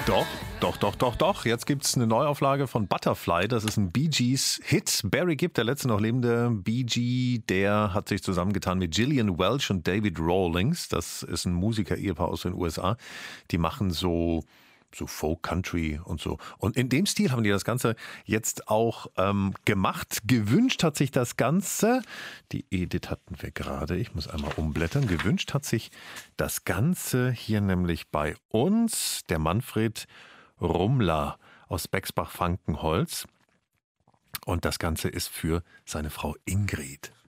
Doch, doch. Jetzt gibt es eine Neuauflage von Butterfly. Das ist ein Bee Gees-Hit. Barry Gibb, der letzte noch lebende Bee Gee, der hat sich zusammengetan mit Gillian Welch und David Rawlings. Das ist ein Musiker-Ehepaar aus den USA. Die machen so Folk, Country und so. Und in dem Stil haben die das Ganze jetzt auch gemacht. Gewünscht hat sich das Ganze, die Edith hatten wir gerade, ich muss einmal umblättern. Gewünscht hat sich das Ganze hier nämlich bei uns, der Manfred Rummler aus Bexbach-Frankenholz. Und das Ganze ist für seine Frau Ingrid.